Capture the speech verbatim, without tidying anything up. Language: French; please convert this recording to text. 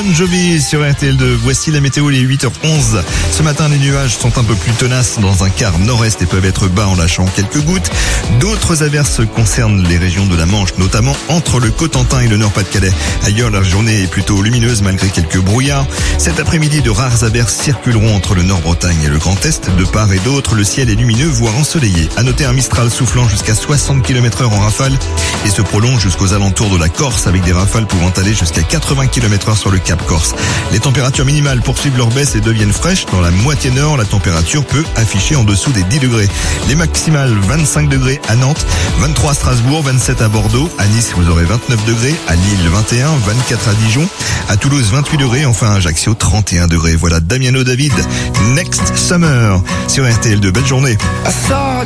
Jovi sur R T L deux. Voici la météo, les huit heures onze. Ce matin, les nuages sont un peu plus tenaces dans un quart nord-est et peuvent être bas en lâchant quelques gouttes. D'autres averses concernent les régions de la Manche, notamment entre le Cotentin et le Nord-Pas-de-Calais. Ailleurs, la journée est plutôt lumineuse malgré quelques brouillards. Cet après-midi, de rares averses circuleront entre le Nord-Bretagne et le Grand Est. De part et d'autre, le ciel est lumineux, voire ensoleillé. À noter un Mistral soufflant jusqu'à soixante kilomètres heure en rafale et se prolonge jusqu'aux alentours de la Corse avec des rafales pouvant aller jusqu'à quatre-vingts kilomètres heure sur le Cap Corse. Les températures minimales poursuivent leur baisse et deviennent fraîches. Dans la moitié nord, la température peut afficher en dessous des dix degrés. Les maximales, vingt-cinq degrés à Nantes, vingt-trois à Strasbourg, vingt-sept à Bordeaux. À Nice, vous aurez vingt-neuf degrés. À Lille, vingt et un, vingt-quatre à Dijon. À Toulouse, vingt-huit degrés. Enfin, à Ajaccio, trente et un degrés. Voilà Damiano David, Next Summer sur R T L deux. Belle journée.